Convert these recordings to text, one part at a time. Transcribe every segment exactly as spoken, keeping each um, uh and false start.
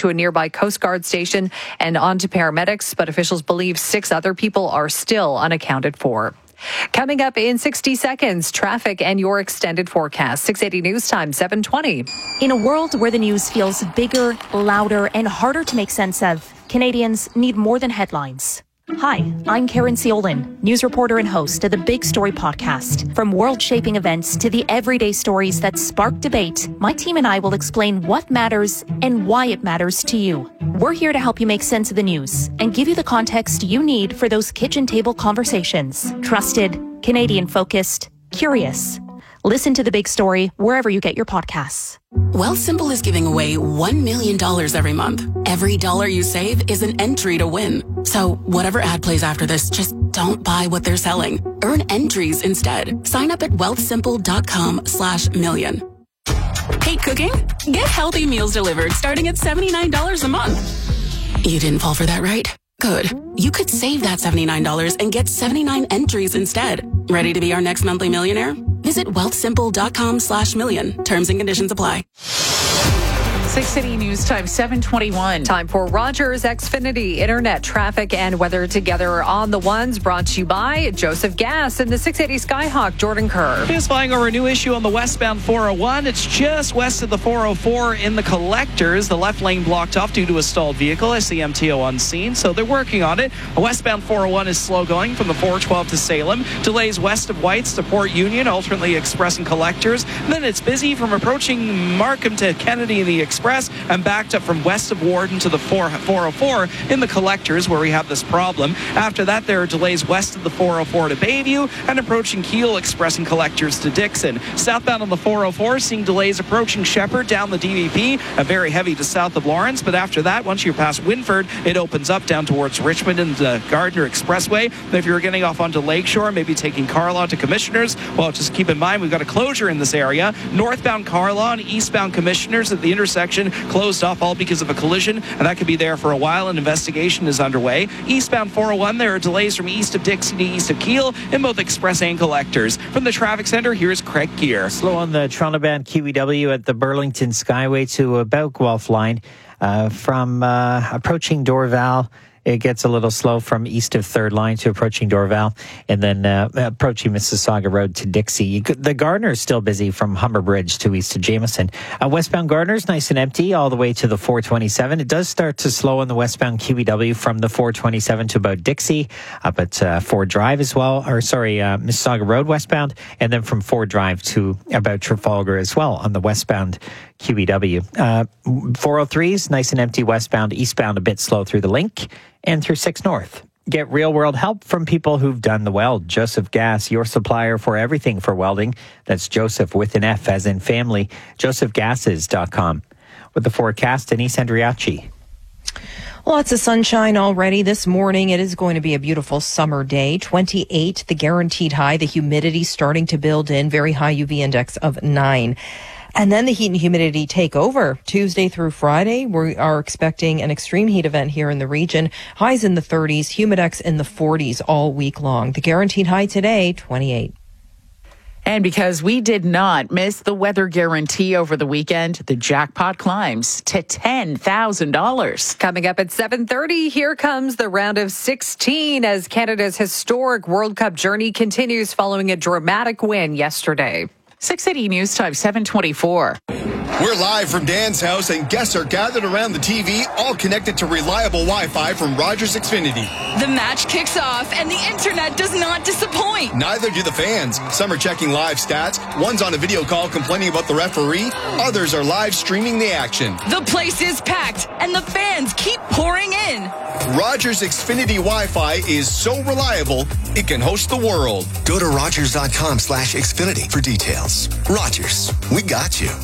to a nearby Coast Guard station and on to paramedics, but officials believe six other people are still unaccounted for. Coming up in sixty seconds, traffic and your extended forecast. six eighty News Time, seven twenty. In a world where the news feels bigger, louder, and harder to make sense of, Canadians need more than headlines. Hi, I'm Karen Seolin, news reporter and host of the Big Story podcast. From world-shaping events to the everyday stories that spark debate, my team and I will explain what matters and why it matters to you. We're here to help you make sense of the news and give you the context you need for those kitchen table conversations. Trusted, Canadian-focused, curious. Listen to The Big Story wherever you get your podcasts. Wealthsimple is giving away one million dollars every month. Every dollar you save is an entry to win. So whatever ad plays after this, just don't buy what they're selling. Earn entries instead. Sign up at wealthsimple.com slash million. Hate cooking? Get healthy meals delivered starting at seventy-nine dollars a month. You didn't fall for that, right? Good. You could save that seventy-nine dollars and get seventy-nine entries instead. Ready to be our next monthly millionaire? Visit wealthsimple.com slash million. Terms and conditions apply. six eighty News Time, seven twenty-one. Time for Rogers Xfinity Internet traffic and weather together on the ones, brought to you by Joseph Gas and the six eighty Skyhawk, Jordan Kerr. Is flying over a new issue on the westbound four oh one. It's just west of the four oh four in the collectors. The left lane blocked off due to a stalled vehicle. I see M T O on scene, so they're working on it. A westbound four oh one is slow going from the four twelve to Salem. Delays west of Whites to Port Union, alternately Express and collectors. And then it's busy from approaching Markham to Kennedy in the Express, and backed up from west of Warden to the four oh four in the collectors where we have this problem. After that, there are delays west of the four oh four to Bayview and approaching Keele, Express and collectors to Dixon. Southbound on the four oh four, seeing delays approaching Shepherd down the D V P, a very heavy to south of Lawrence. But after that, once you're past Winford, it opens up down towards Richmond and the Gardner Expressway. And if you're getting off onto Lakeshore, maybe taking Carlaw to Commissioners, well, just keep in mind we've got a closure in this area. Northbound Carlaw and eastbound Commissioners at the intersection closed off, all because of a collision, and that could be there for a while. An investigation is underway. Eastbound four oh one, there are delays from east of Dixie to east of Keele in both Express and collectors. From the traffic center, here's Craig Gear. Slow on the Toronto-bound Q E W at the Burlington Skyway to about Guelph Line. Uh, from uh, approaching Dorval, it gets a little slow from east of Third Line to approaching Dorval, and then uh, approaching Mississauga Road to Dixie. You could, the Gardner is still busy from Humber Bridge to east of Jameson. Uh, westbound Gardner is nice and empty all the way to the four twenty-seven. It does start to slow on the westbound Q E W from the four twenty-seven to about Dixie, up at uh, Ford Drive as well, or sorry, uh, Mississauga Road westbound, and then from Ford Drive to about Trafalgar as well on the westbound Q E W. Uh, four oh three is nice and empty westbound, eastbound a bit slow through the Link and through six North. Get real-world help from people who've done the weld. Joseph Gas, your supplier for everything for welding. That's Joseph with an F as in family. joseph gases dot com. With the forecast, Denise Andriachi. Lots of sunshine already this morning. It is going to be a beautiful summer day. twenty-eight, the guaranteed high. The humidity starting to build in. Very high U V index of nine. And then the heat and humidity take over Tuesday through Friday. We are expecting an extreme heat event here in the region. Highs in the thirties, humidex in the forties all week long. The guaranteed high today, twenty-eight. And because we did not miss the weather guarantee over the weekend, the jackpot climbs to ten thousand dollars. Coming up at seven thirty, here comes the round of sixteen as Canada's historic World Cup journey continues following a dramatic win yesterday. six eighty News Time, seven twenty-four. We're live from Dan's house, and guests are gathered around the T V, all connected to reliable Wi-Fi from Rogers Xfinity. The match kicks off, and the internet does not disappoint. Neither do the fans. Some are checking live stats. One's on a video call complaining about the referee. Others are live streaming the action. The place is packed, and the fans keep pouring in. Rogers Xfinity Wi-Fi is so reliable, it can host the world. Go to rogers.com slash Xfinity for details. Rogers, we got you.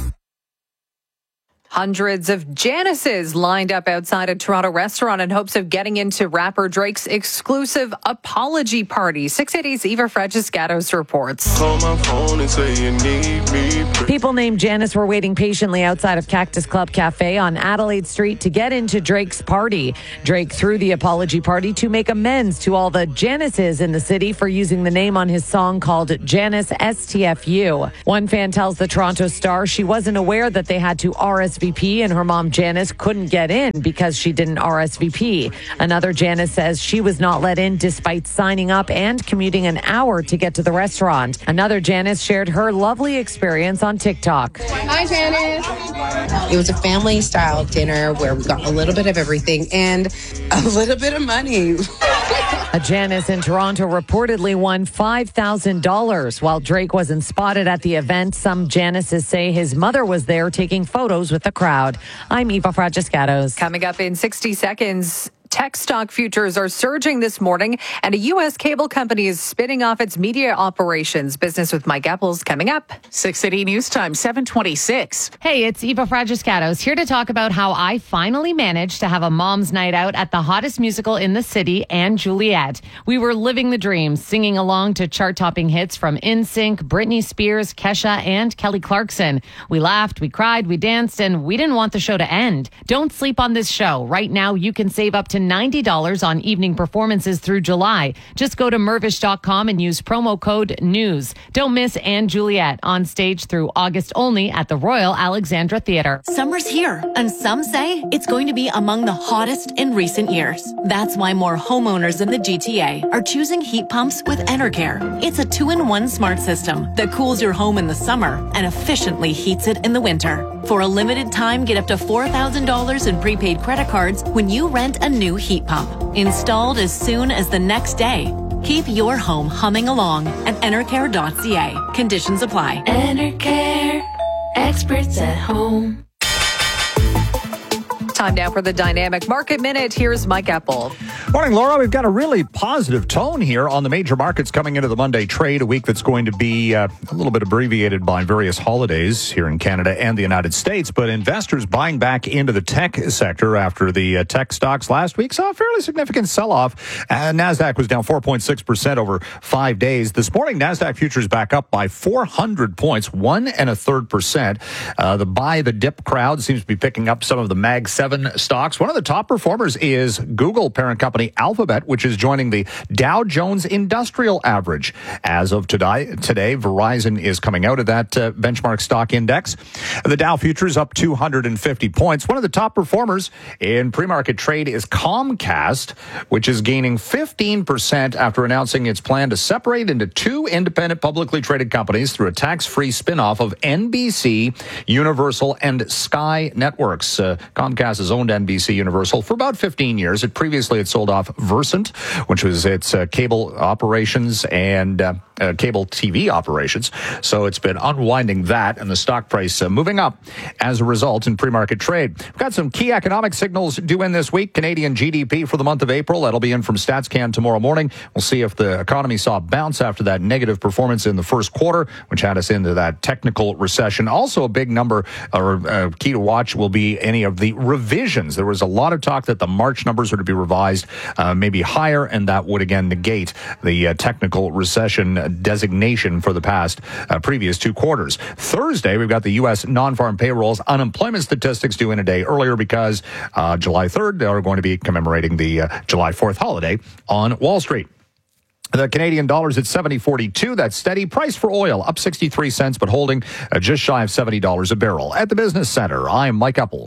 Hundreds of Janices lined up outside a Toronto restaurant in hopes of getting into rapper Drake's exclusive apology party. six eighty's Eva Fragiscatos reports. Call my phone and say you need me. People named Janice were waiting patiently outside of Cactus Club Cafe on Adelaide Street to get into Drake's party. Drake threw the apology party to make amends to all the Janices in the city for using the name on his song called Janice S T F U. One fan tells the Toronto Star she wasn't aware that they had to R S V P and her mom Janice couldn't get in because she didn't R S V P. Another Janice says she was not let in despite signing up and commuting an hour to get to the restaurant. Another Janice shared her lovely experience on TikTok. Hi, Janice. It was a family-style dinner where we got a little bit of everything and a little bit of money. A Janice in Toronto reportedly won five thousand dollars. While Drake wasn't spotted at the event, some Janices say his mother was there taking photos with the crowd. I'm Eva Fragiscatos. Coming up in sixty seconds. Tech stock futures are surging this morning, and a U S cable company is spinning off its media operations. Business with Mike Epples coming up. six eighty News Time, seven twenty-six. Hey, it's Eva Fragiscatos here to talk about how I finally managed to have a mom's night out at the hottest musical in the city, Anne Juliet. We were living the dream, singing along to chart-topping hits from N Sync, Britney Spears, Kesha, and Kelly Clarkson. We laughed, we cried, we danced, and we didn't want the show to end. Don't sleep on this show. Right now, you can save up to ninety dollars on evening performances through July. Just go to Mirvish dot com and use promo code NEWS. Don't miss Anne Juliet on stage through August only at the Royal Alexandra Theatre. Summer's here, and some say it's going to be among the hottest in recent years. That's why more homeowners in the G T A are choosing heat pumps with Enercare. It's a two-in-one smart system that cools your home in the summer and efficiently heats it in the winter. For a limited time, get up to four thousand dollars in prepaid credit cards when you rent a new heat pump. Installed as soon as the next day. Keep your home humming along at enercare dot c a. Conditions apply. Enercare, experts at home. Time now for the Dynamic Market Minute. Here's Mike Eppel. Morning, Laura. We've got a really positive tone here on the major markets coming into the Monday trade, a week that's going to be uh, a little bit abbreviated by various holidays here in Canada and the United States. But investors buying back into the tech sector after the uh, tech stocks last week saw a fairly significant sell-off. Uh, NASDAQ was down four point six percent over five days. This morning, NASDAQ futures back up by four hundred points, one and a third percent. Uh, the buy the dip crowd seems to be picking up some of the Mag seven stocks. One of the top performers is Google parent company Alphabet, which is joining the Dow Jones Industrial Average. As of today, today Verizon is coming out of that uh, benchmark stock index. The Dow futures up two hundred fifty points. One of the top performers in pre-market trade is Comcast, which is gaining fifteen percent after announcing its plan to separate into two independent publicly traded companies through a tax-free spinoff of N B C, Universal, and Sky Networks. Uh, Comcast has owned N B C Universal for about fifteen years. It previously had sold off Versant, which was its uh, cable operations and uh, uh, cable T V operations. So it's been unwinding that, and the stock price uh, moving up as a result in pre-market trade. We've got some key economic signals due in this week. Canadian G D P for the month of April. That'll be in from StatsCan tomorrow morning. We'll see if the economy saw a bounce after that negative performance in the first quarter, which had us into that technical recession. Also a big number, or uh, key to watch, will be any of the revisions. There was a lot of talk that the March numbers were to be revised uh, maybe higher, and that would again negate the uh, technical recession designation for the past uh, previous two quarters. Thursday, we've got the U S non-farm payrolls unemployment statistics due in a day earlier because uh, July third, they are going to be commemorating the uh, July fourth holiday on Wall Street. The Canadian dollar's at seventy forty-two. That's steady. Price for oil up sixty-three cents, but holding uh, just shy of seventy dollars a barrel. At the Business Center, I'm Mike Eppel.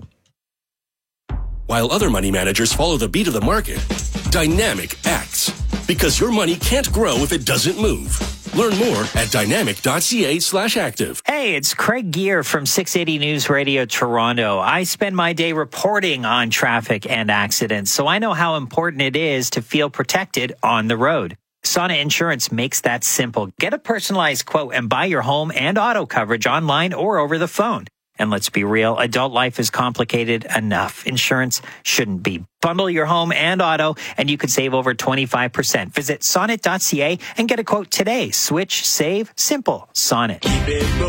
While other money managers follow the beat of the market, Dynamic acts. Because your money can't grow if it doesn't move. Learn more at dynamic.ca slash active. Hey, it's Craig Gear from six eighty News Radio Toronto. I spend my day reporting on traffic and accidents, so I know how important it is to feel protected on the road. Sonnet Insurance makes that simple. Get a personalized quote and buy your home and auto coverage online or over the phone. And let's be real, adult life is complicated enough. Insurance shouldn't be. Bundle your home and auto, and you could save over twenty-five percent. Visit sonnet dot c a and get a quote today. Switch, save, simple. Sonnet.